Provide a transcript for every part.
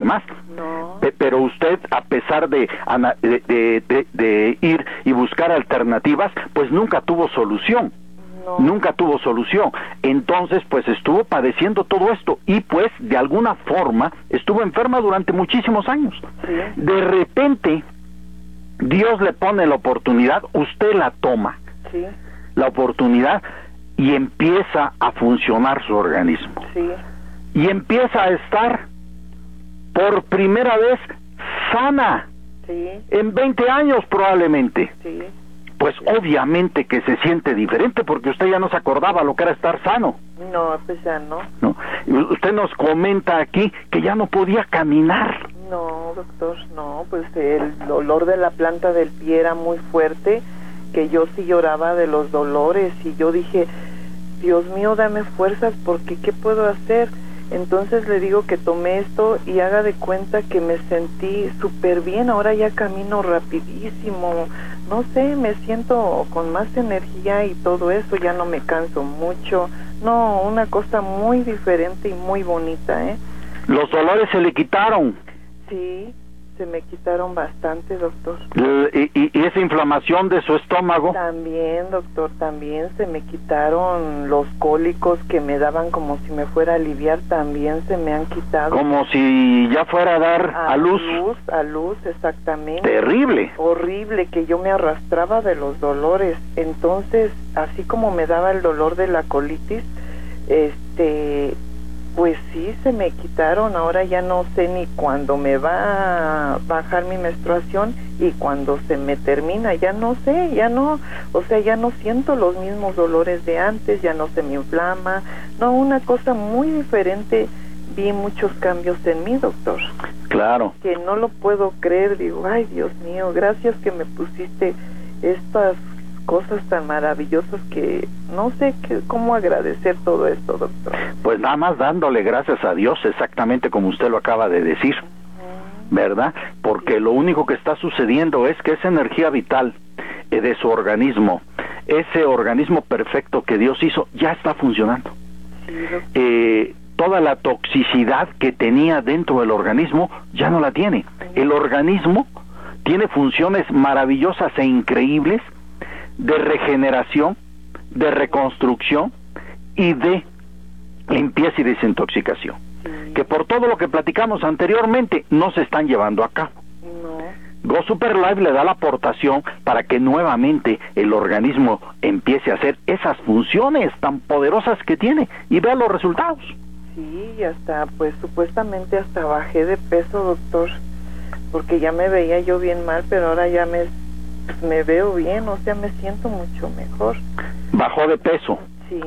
demás. No. Pero usted, a pesar de ir y buscar alternativas, pues nunca tuvo solución. No. Nunca tuvo solución. Entonces, pues estuvo padeciendo todo esto y pues de alguna forma estuvo enferma durante muchísimos años. Sí. De repente, Dios le pone la oportunidad, usted la toma, Sí. la oportunidad, y empieza a funcionar su organismo. Sí. Y empieza a estar por primera vez sana, Sí. en 20 años probablemente. Sí. Pues obviamente que se siente diferente porque usted ya no se acordaba lo que era estar sano, No, pues ya no. ¿no? Usted nos comenta aquí que ya no podía caminar. No, doctor, no, pues el dolor de la planta del pie era muy fuerte, que yo sí lloraba de los dolores y yo dije, Dios mío, dame fuerzas porque ¿qué puedo hacer? Entonces le digo que tomé esto y haga de cuenta que me sentí súper bien, ahora ya camino rapidísimo, no sé, me siento con más energía y todo eso, ya no me canso mucho, no, una cosa muy diferente y muy bonita, ¿eh? Los dolores se le quitaron. Sí, se me quitaron bastante, doctor. Y esa inflamación de su estómago. También, doctor, también se me quitaron los cólicos que me daban como si me fuera a aliviar, también se me han quitado. Como si ya fuera a dar a luz. A luz, exactamente. Terrible. Horrible, que yo me arrastraba de los dolores. Entonces, así como me daba el dolor de la colitis, pues sí, se me quitaron. Ahora ya no sé ni cuándo me va a bajar mi menstruación y cuando se me termina, ya no sé, ya no, o sea, ya no siento los mismos dolores de antes, ya no se me inflama, no, una cosa muy diferente. Vi muchos cambios en mí, doctor. Claro. Que no lo puedo creer, digo, ay, Dios mío, gracias que me pusiste estas cosas tan maravillosas que no sé cómo agradecer todo esto, doctor. Pues nada más dándole gracias a Dios, exactamente como usted lo acaba de decir, ¿verdad? Porque lo único que está sucediendo es que esa energía vital de su organismo, ese organismo perfecto que Dios hizo, ya está funcionando. Sí, toda la toxicidad que tenía dentro del organismo ya no la tiene. El organismo tiene funciones maravillosas e increíbles de regeneración, de reconstrucción y de limpieza y desintoxicación, que por todo lo que platicamos anteriormente no se están llevando a cabo. Go Super Life le da la aportación para que nuevamente el organismo empiece a hacer esas funciones tan poderosas que tiene y vea los resultados. Sí, y hasta, pues supuestamente hasta bajé de peso, doctor, porque ya me veía yo bien mal, pero ahora ya me veo bien, o sea, me siento mucho mejor. ¿Bajó de peso? Sí,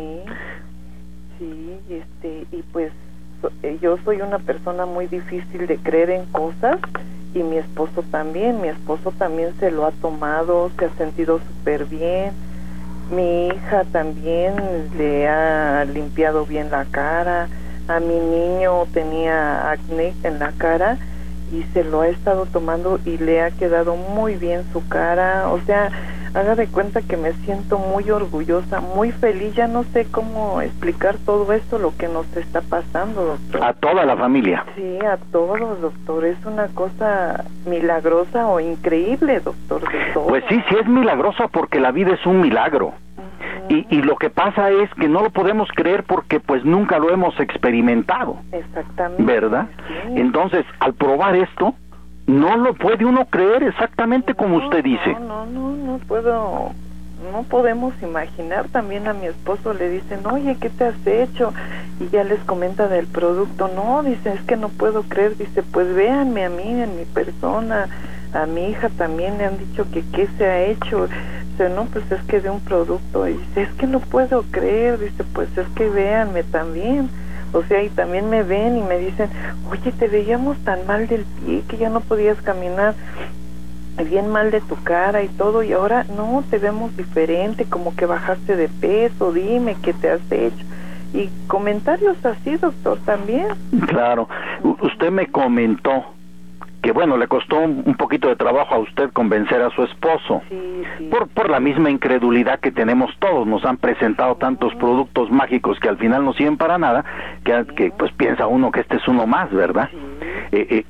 y pues yo soy una persona muy difícil de creer en cosas, y mi esposo también se lo ha tomado, se ha sentido súper bien. Mi hija también le ha limpiado bien la cara. A mi niño tenía acné en la cara y se lo ha estado tomando y le ha quedado muy bien su cara. O sea, haga de cuenta que me siento muy orgullosa, muy feliz. Ya no sé cómo explicar todo esto, lo que nos está pasando, doctor. A toda la familia. Sí, a todos, doctor. Es una cosa milagrosa o increíble, doctor, de todo. Pues sí, sí es milagrosa porque la vida es un milagro. Y lo que pasa es que no lo podemos creer porque pues nunca lo hemos experimentado. Exactamente. ¿Verdad? Sí. Entonces, al probar esto, no lo puede uno creer exactamente como usted dice. No puedo, no podemos imaginar. También a mi esposo le dicen, oye, ¿qué te has hecho? Y ya les comenta del producto. No, dice, es que no puedo creer. Dice, pues véanme a mí, en mi persona. A mi hija también le han dicho que qué se ha hecho. Dice, no, pues es que de un producto. Y dice, es que no puedo creer. Dice, pues es que véanme también. O sea, y también me ven y me dicen, oye, te veíamos tan mal del pie que ya no podías caminar, bien mal de tu cara y todo, y ahora no, te vemos diferente, como que bajaste de peso, dime qué te has hecho. Y comentarios así, doctor, también. Claro, usted me comentó que bueno, le costó un poquito de trabajo a usted convencer a su esposo. Sí. Por la misma incredulidad que tenemos todos. Nos han presentado tantos productos mágicos que al final no sirven para nada, que pues piensa uno que este es uno más, ¿verdad?